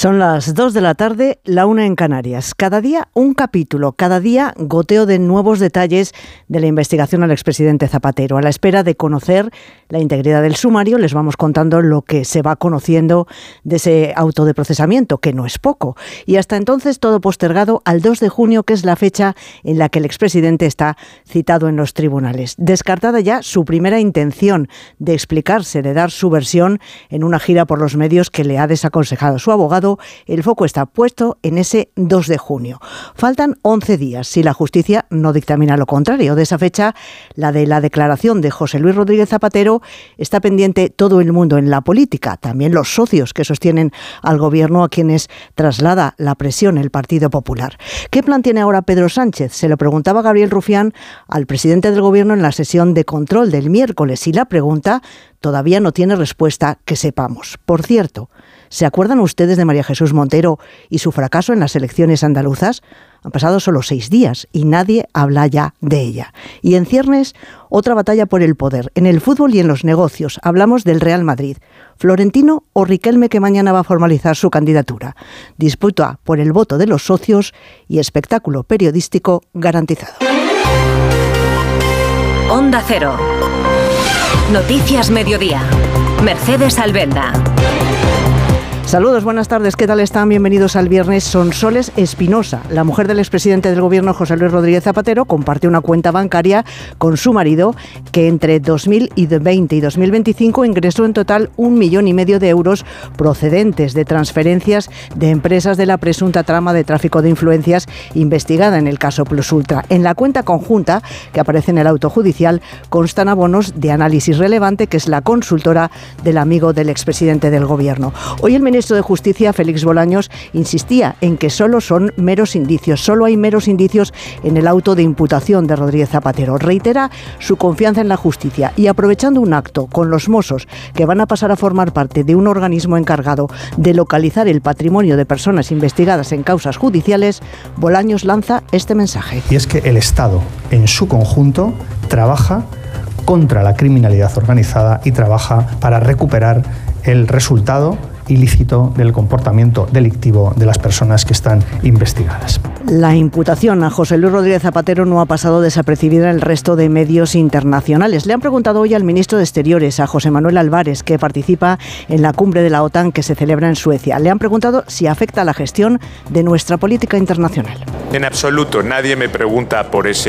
Son las 2 de la tarde, la 1 en Canarias. Cada día un capítulo, cada día goteo de nuevos detalles de la investigación al expresidente Zapatero. A la espera de conocer la integridad del sumario, les vamos contando lo que se va conociendo de ese auto de procesamiento, que no es poco. Y hasta entonces todo postergado al 2 de junio, que es la fecha en la que el expresidente está citado en los tribunales. Descartada ya su primera intención de explicarse, de dar su versión en una gira por los medios que le ha desaconsejado su abogado. El foco está puesto en ese 2 de junio. Faltan 11 días si la justicia no dictamina lo contrario. De esa fecha, la de la declaración de José Luis Rodríguez Zapatero, está pendiente todo el mundo en la política, también los socios que sostienen al gobierno, a quienes traslada la presión el Partido Popular. ¿Qué plan tiene ahora Pedro Sánchez? Se lo preguntaba Gabriel Rufián al presidente del gobierno en la sesión de control del miércoles, y la pregunta todavía no tiene respuesta que sepamos. Por cierto, ¿se acuerdan ustedes de María Jesús Montero y su fracaso en las elecciones andaluzas? Han pasado solo 6 días y nadie habla ya de ella. Y en ciernes, otra batalla por el poder. En el fútbol y en los negocios hablamos del Real Madrid. ¿Florentino o Riquelme, que mañana va a formalizar su candidatura? Disputa por el voto de los socios y espectáculo periodístico garantizado. Onda Cero. Noticias Mediodía. Mercedes Alvenda. Saludos, buenas tardes, ¿qué tal están? Bienvenidos al viernes. Sonsoles Espinosa, la mujer del expresidente del gobierno José Luis Rodríguez Zapatero, comparte una cuenta bancaria con su marido que entre 2020 y 2025 ingresó en total 1,5 millones de euros procedentes de transferencias de empresas de la presunta trama de tráfico de influencias investigada en el caso Plus Ultra. En la cuenta conjunta que aparece en el auto judicial constan abonos de Análisis Relevante, que es la consultora del amigo del expresidente del gobierno. Hoy el ministro de Justicia, Félix Bolaños, insistía en que solo son meros indicios, solo hay meros indicios en el auto de imputación de Rodríguez Zapatero. Reitera su confianza en la justicia y, aprovechando un acto con los Mossos, que van a pasar a formar parte de un organismo encargado de localizar el patrimonio de personas investigadas en causas judiciales, Bolaños lanza este mensaje. Y es que el Estado, en su conjunto, trabaja contra la criminalidad organizada y trabaja para recuperar el resultado ilícito del comportamiento delictivo de las personas que están investigadas. La imputación a José Luis Rodríguez Zapatero no ha pasado desapercibida en el resto de medios internacionales. Le han preguntado hoy al ministro de Exteriores, a José Manuel Álvarez, que participa en la cumbre de la OTAN que se celebra en Suecia. Le han preguntado si afecta a la gestión de nuestra política internacional. En absoluto, nadie me pregunta por ese